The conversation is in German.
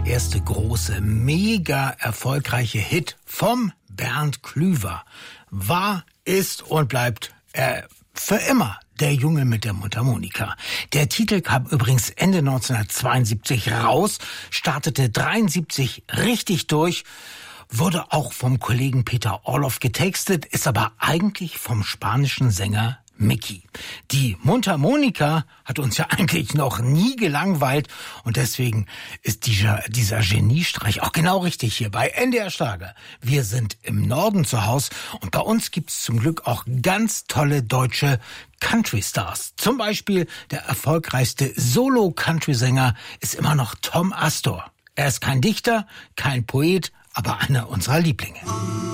erste große, mega erfolgreiche Hit vom Bernd Klüver war, ist und bleibt für immer Der Junge mit der Mundharmonika. Der Titel kam übrigens Ende 1972 raus, startete 73 richtig durch, wurde auch vom Kollegen Peter Orloff getextet, ist aber eigentlich vom spanischen Sänger Mickey. Die Mundharmonika hat uns ja eigentlich noch nie gelangweilt und deswegen ist dieser Geniestreich auch genau richtig hier bei NDR Schlager. Wir sind im Norden zu Hause und bei uns gibt's zum Glück auch ganz tolle deutsche Country-Stars. Zum Beispiel der erfolgreichste Solo-Country-Sänger ist immer noch Tom Astor. Er ist kein Dichter, kein Poet, aber einer unserer Lieblinge.